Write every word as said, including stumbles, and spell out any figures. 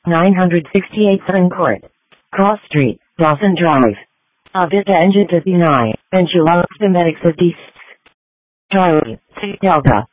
nine hundred sixty-eight Sun Court, Cross Street, Dawson Drive. Avita Engine to Benai, Enchilada Thematics of Beasts. Charlie, Delta.